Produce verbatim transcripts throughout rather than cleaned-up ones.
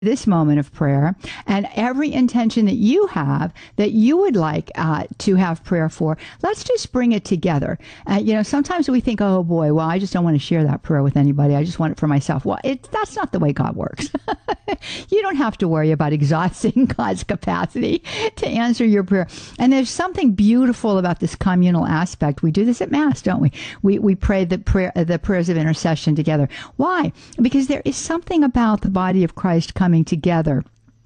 this moment of prayer, and every intention that you have that you would like uh, to have prayer for, let's just bring it together. Uh, you know, sometimes we think, oh boy, well, I just don't want to share that prayer with anybody. I just want it for myself. Well, it, that's not the way God works. You don't have to worry about exhausting God's capacity to answer your prayer. And there's something beautiful about this communal aspect. We do this at Mass, don't we? We we pray the prayer, the prayers of intercession together. Why? Because there is something about the body of Christ coming together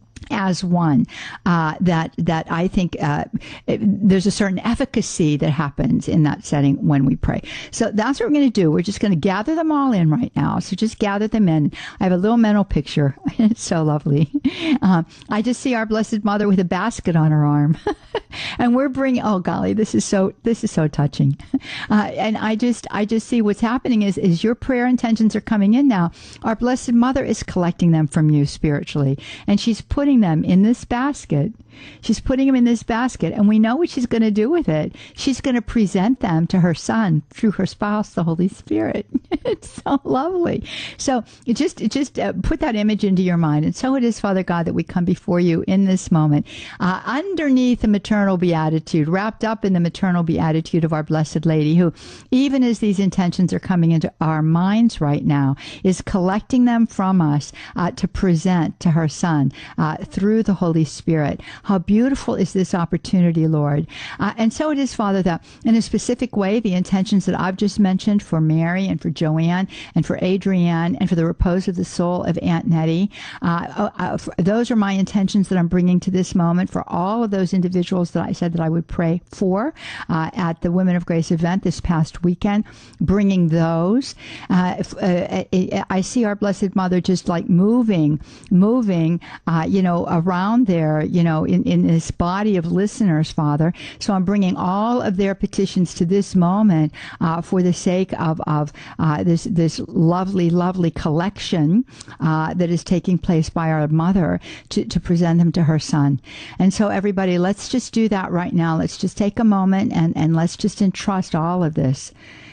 as one, uh, that that I think uh, it, there's a certain efficacy that happens in that setting when we pray. So that's what we're going to do. We're just going to gather them all in right now. So just gather them in. I have a little mental picture. It's so lovely. Uh, I just see our Blessed Mother with a basket on her arm, and we're bringing. Oh golly, this is so this is so touching. Uh, and I just I just see what's happening is is your prayer intentions are coming in now. Our Blessed Mother is collecting them from you spiritually, and she's putting them in this basket. She's putting them in this basket, and we know what she's going to do with it. She's going to present them to her Son through her spouse, the Holy Spirit. It's so lovely. So it just it just uh, put that image into your mind. And so it is, Father God, that we come before you in this moment, uh, underneath the maternal beatitude, wrapped up in the maternal beatitude of our Blessed Lady, who, even as these intentions are coming into our minds right now, is collecting them from us uh, to present to her Son uh, through the Holy Spirit. How beautiful is this opportunity, Lord. Uh, and so it is, Father, that in a specific way, the intentions that I've just mentioned for Mary and for Joanne and for Adrienne and for the repose of the soul of Aunt Nettie, uh, uh, those are my intentions that I'm bringing to this moment for all of those individuals that I said that I would pray for uh, at the Women of Grace event this past weekend, bringing those. Uh, if, uh, I see our Blessed Mother just like moving, moving, uh, you know, around there, you know, in, in this body of listeners, Father. So I'm bringing all of their petitions to this moment uh, for the sake of, of uh, this this lovely, lovely collection uh, that is taking place by our Mother to, to present them to her Son. And so everybody, let's just do that right now. Let's just take a moment and, and let's just entrust all of this.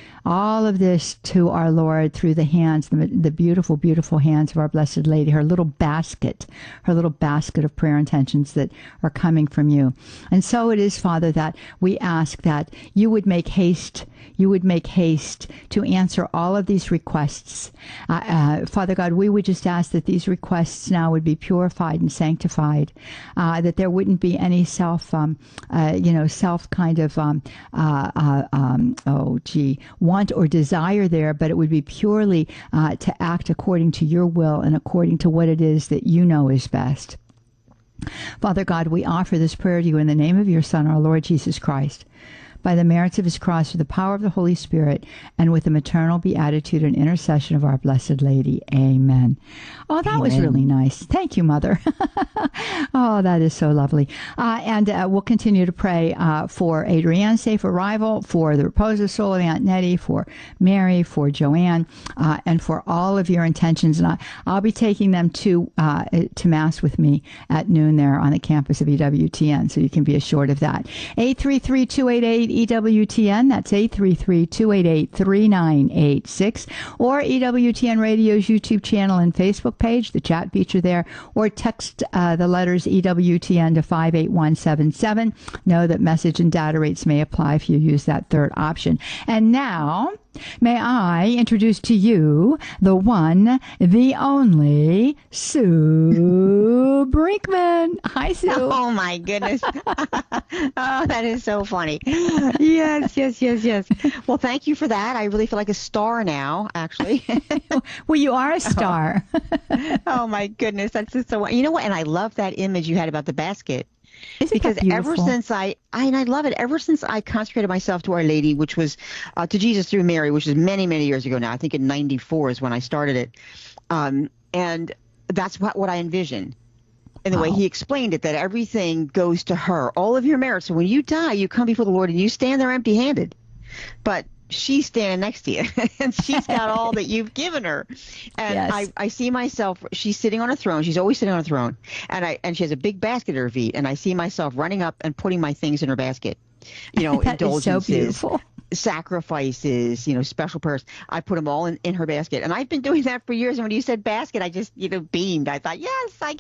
All of this to our Lord through the hands, the, the beautiful, beautiful hands of our Blessed Lady, her little basket, her little basket of prayer intentions that are coming from you. And so it is, Father, that we ask that you would make haste, you would make haste to answer all of these requests. Uh, uh, Father God, we would just ask that these requests now would be purified and sanctified, uh, that there wouldn't be any self, um, uh, you know, self kind of, um, uh, uh, um, oh, gee, want or desire there, but it would be purely uh, to act according to your will and according to what it is that you know is best. Father God, we offer this prayer to you in the name of your Son, our Lord Jesus Christ, by the merits of his cross, through the power of the Holy Spirit, and with the maternal beatitude and intercession of our Blessed Lady. Amen. Oh, that Amen. Was really nice. Thank you, Mother. Oh, that is so lovely. Uh, and uh, we'll continue to pray uh, for Adrienne's safe arrival, for the repose of soul of Aunt Nettie, for Mary, for Joanne, uh, and for all of your intentions. And I, I'll be taking them to uh, to Mass with me at noon there on the campus of E W T N, so you can be assured of that. eight three three, two eight eight, E W T N. That's eight three three, two eight eight, three nine eight six. Or E W T N Radio's YouTube channel and Facebook page, the chat feature there. Or text uh, the letters E W T N to five eight one seven seven. Know that message and data rates may apply if you use that third option. And now, may I introduce to you the one, the only, Sue Brinkman. Hi, Sue. Oh, my goodness. Oh, that is so funny. Yes, yes, yes, yes. Well, thank you for that. I really feel like a star now, actually. Well, you are a star. Oh, oh my goodness. That's just so, you know what? And I love that image you had about the basket. Isn't because that beautiful? ever since I, I, and I love it, ever since I consecrated myself to Our Lady, which was uh, to Jesus through Mary, which is many, many years ago now. I think in ninety-four is when I started it. Um, and that's what, what I envisioned. And the wow. way he explained it, that everything goes to her, all of your merits. So when you die, you come before the Lord and you stand there empty-handed. But she's standing next to you, and she's got all that you've given her. And yes. I, I see myself, she's sitting on a throne. She's always sitting on a throne. And I and she has a big basket at her feet. And I see myself running up and putting my things in her basket. you know, That is so indulgences, beautiful. sacrifices, you know, special prayers. I put them all in, in her basket. And I've been doing that for years. And when you said basket, I just, you know, beamed. I thought, yes, I